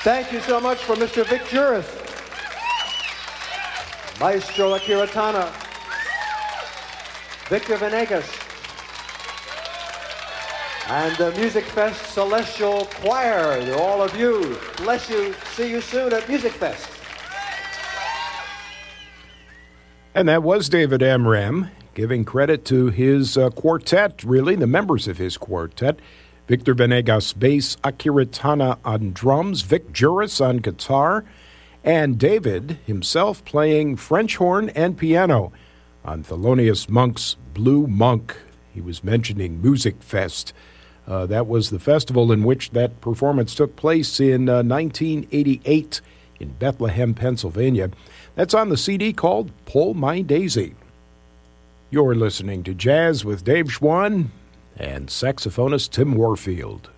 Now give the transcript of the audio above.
Thank you so much for Mr. Vic Juris, Maestro Akira Tana, Victor Venegas, and the Music Fest Celestial Choir. To all of you, bless you. See you soon at Music Fest. And that was David Amram, giving credit to his quartet, really, the members of his quartet. Victor Venegas bass, Akira Tana on drums, Vic Juris on guitar, and David himself playing French horn and piano on Thelonious Monk's Blue Monk. He was mentioning Music Fest. That was the festival in which that performance took place in 1988 in Bethlehem, Pennsylvania. That's on the CD called Pull My Daisy. You're listening to Jazz with Dave Schwann and saxophonist Tim Warfield.